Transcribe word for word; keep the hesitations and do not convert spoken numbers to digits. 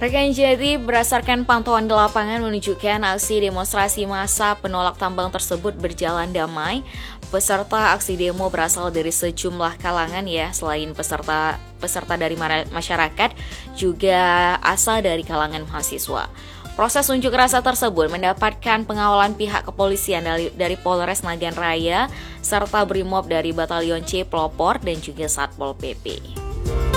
Rekan Jadi, berdasarkan pantauan di lapangan menunjukkan aksi demonstrasi massa penolak tambang tersebut berjalan damai. Peserta aksi demo berasal dari sejumlah kalangan ya, selain peserta peserta dari masyarakat juga asal dari kalangan mahasiswa. Proses unjuk rasa tersebut mendapatkan pengawalan pihak kepolisian dari, dari Polres Nagan Raya serta Brimob dari Batalion C Pelopor dan juga Satpol P P.